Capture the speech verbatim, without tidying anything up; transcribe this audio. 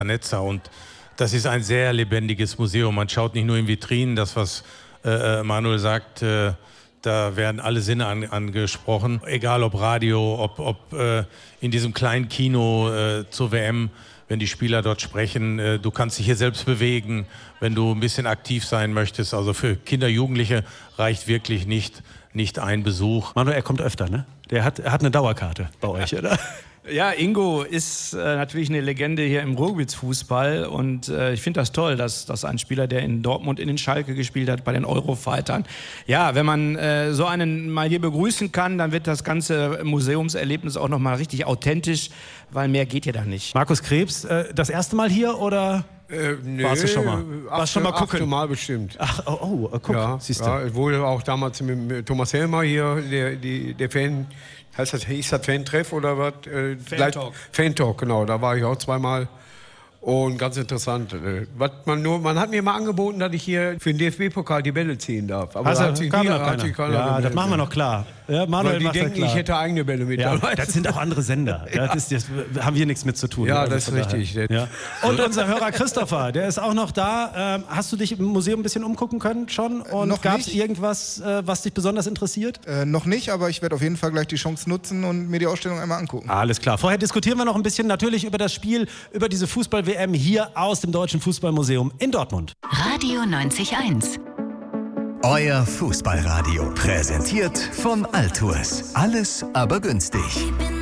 Netzer. Und das ist ein sehr lebendiges Museum. Man schaut nicht nur in Vitrinen, das, was äh, Manuel sagt, äh, da werden alle Sinne an, angesprochen. Egal ob Radio, ob, ob äh, in diesem kleinen Kino äh, zur W M, wenn die Spieler dort sprechen. Äh, du kannst dich hier selbst bewegen, wenn du ein bisschen aktiv sein möchtest. Also für Kinder, Jugendliche reicht wirklich nicht, nicht ein Besuch. Manuel, er kommt öfter, ne? Der hat, er hat eine Dauerkarte bei euch, oder? Ja, Ingo ist äh, natürlich eine Legende hier im Ruhrgebietsfußball und äh, ich finde das toll, dass, dass ein Spieler, der in Dortmund in den Schalke gespielt hat, bei den Eurofightern. Ja, wenn man äh, so einen mal hier begrüßen kann, dann wird das ganze Museumserlebnis auch nochmal richtig authentisch, weil mehr geht ja da nicht. Markus Krebs, äh, das erste Mal hier oder Äh, nee, warst du schon mal? Achte, Warst schon mal gucken? achte Mal bestimmt. Ach, oh, oh guck, Ja, siehst du. ja, ich wurde auch damals mit, mit Thomas Helmer hier, der, die, der Fan, heißt das, hieß das Fan-Treff oder was? Äh, Fan-Talk. Fan-Talk, genau, da war ich auch zweimal. Und ganz interessant. äh, Was man, nur, man hat mir mal angeboten, dass ich hier für den D F B-Pokal die Bälle ziehen darf. Aber Also, da hat sich kam nie- noch hat keiner. sich keiner Ja, das gemeldet. machen wir noch klar. Ja, Manuel Weil die macht das denken, klar. ich hätte eigene Bälle mit Ja, dabei. das sind auch andere Sender. Ja. Das, ist, das haben wir nichts mit zu tun. Ja, Also das ist von daher. richtig. Ja. Und unser Hörer Christopher, der ist auch noch da. Ähm, hast du dich im Museum ein bisschen umgucken können schon? Und noch gab es nicht. irgendwas, äh, was dich besonders interessiert? Äh, noch nicht, aber ich werde auf jeden Fall gleich die Chance nutzen und mir die Ausstellung einmal angucken. Alles klar. Vorher diskutieren wir noch ein bisschen natürlich über das Spiel, über diese Fußball-W M hier aus dem Deutschen Fußballmuseum in Dortmund. Radio neunzig Komma eins. Euer Fußballradio, präsentiert von Altours. Alles aber günstig.